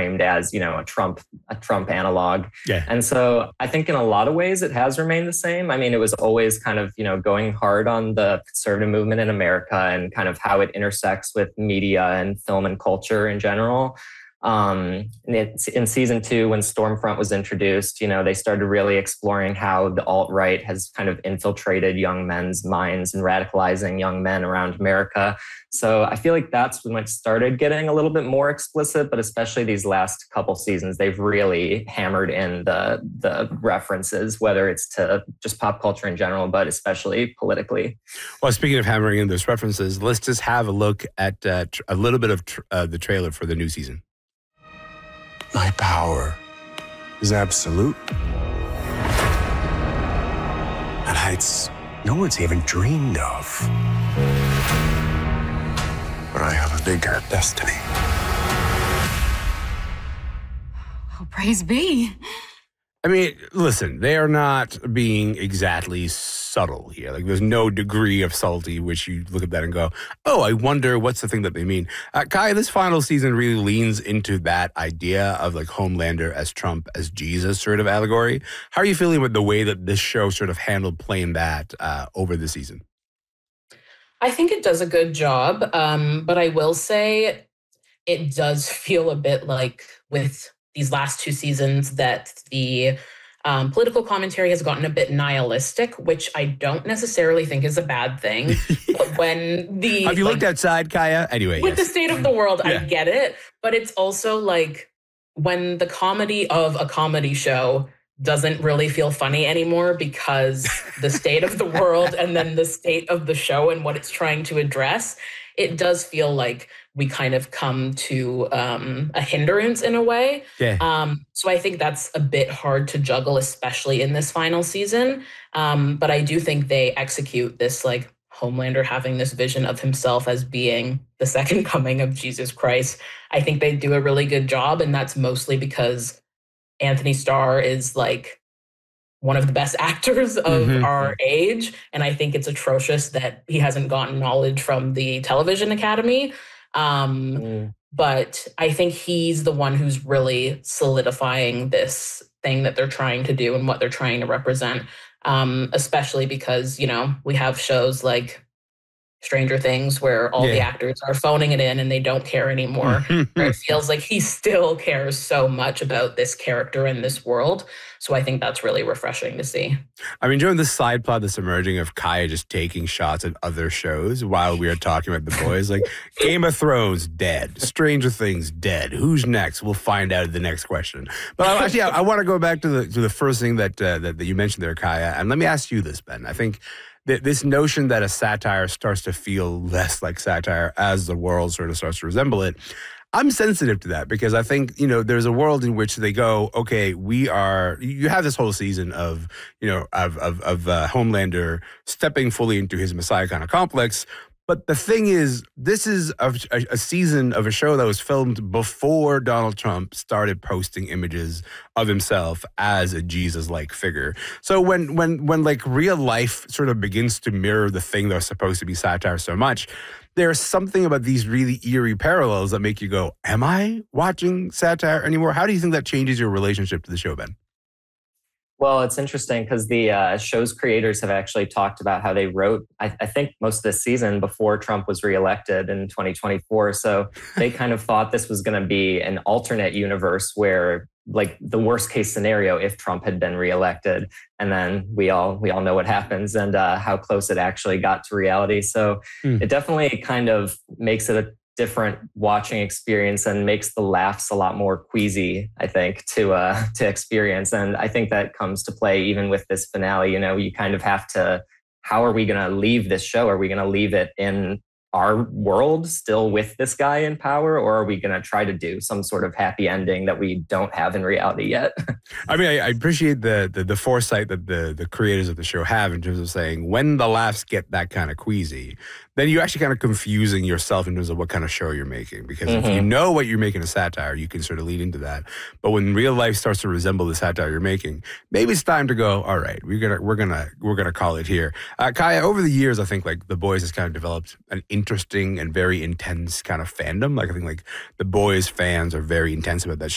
framed as, a Trump analog. Yeah. And so I think in a lot of ways it has remained the same. I mean, it was always kind of, going hard on the conservative movement in America and kind of how it intersects with media and film and culture in general. In season 2, when Stormfront was introduced, they started really exploring how the alt-right has kind of infiltrated young men's minds and radicalizing young men around America. So I feel like that's when it started getting a little bit more explicit, but especially these last couple seasons, they've really hammered in the references, whether it's to just pop culture in general, but especially politically. Well, speaking of hammering in those references, let's just have a look at a little bit of the trailer for the new season. My power is absolute. At heights no one's even dreamed of. But I have a bigger destiny. Oh, praise be. I mean, listen, they are not being exactly subtle here. Like, there's no degree of subtlety which you look at that and go, oh, I wonder what's the thing that they mean. Kai, this final season really leans into that idea of like Homelander as Trump as Jesus sort of allegory. How are you feeling with the way that this show sort of handled playing that over the season? I think it does a good job, but I will say it does feel a bit like with these last 2 seasons that the political commentary has gotten a bit nihilistic, which I don't necessarily think is a bad thing. But when the have you looked outside, Kaya? Anyway, with the state of the world, yeah. I get it, but it's also like when the comedy of a comedy show doesn't really feel funny anymore because the state of the world and then the state of the show and what it's trying to address, it does feel like we kind of come to a hindrance in a way. Yeah. So I think that's a bit hard to juggle, especially in this final season. But I do think they execute this like Homelander having this vision of himself as being the second coming of Jesus Christ. I think they do a really good job. And that's mostly because Anthony Starr is like one of the best actors of our age. And I think it's atrocious that he hasn't gotten knowledge from the Television Academy. But I think he's the one who's really solidifying this thing that they're trying to do and what they're trying to represent. Especially because, we have shows like Stranger Things where all the actors are phoning it in and they don't care anymore. It feels like he still cares so much about this character and this world. So I think that's really refreshing to see. I'm enjoying the side plot that's emerging of Kaya just taking shots at other shows while we are talking about The Boys. Like Game of Thrones, dead. Stranger Things, dead. Who's next? We'll find out in the next question. But I want to go back to the first thing that you mentioned there, Kaya. And let me ask you this, Ben. I think this notion that a satire starts to feel less like satire as the world sort of starts to resemble it, I'm sensitive to that because I think, there's a world in which they go, okay, you have this whole season of Homelander stepping fully into his Messiah kind of complex. But the thing is, this is a season of a show that was filmed before Donald Trump started posting images of himself as a Jesus-like figure. So when like real life sort of begins to mirror the thing that was supposed to be satire so much, there's something about these really eerie parallels that make you go, am I watching satire anymore? How do you think that changes your relationship to the show, Ben? Well, it's interesting because the show's creators have actually talked about how they wrote, I think, most of this season before Trump was reelected in 2024. So they kind of thought this was going to be an alternate universe where, like, the worst case scenario if Trump had been reelected. And then we all know what happens and how close it actually got to reality. So it definitely kind of makes it a different watching experience and makes the laughs a lot more queasy, I think, to experience. And I think that comes to play even with this finale. You kind of have to, how are we going to leave this show? Are we going to leave it in our world still with this guy in power, or are we going to try to do some sort of happy ending that we don't have in reality yet? I mean, I appreciate the foresight that the creators of the show have in terms of saying when the laughs get that kind of queasy, then you're actually kind of confusing yourself in terms of what kind of show you're making. Because if you know what you're making a satire, you can sort of lead into that. But when real life starts to resemble the satire you're making, maybe it's time to go, all right, we're gonna call it here. Kaya, over the years, I think like The Boys has kind of developed an interesting and very intense kind of fandom. Like I think like The Boys fans are very intense about that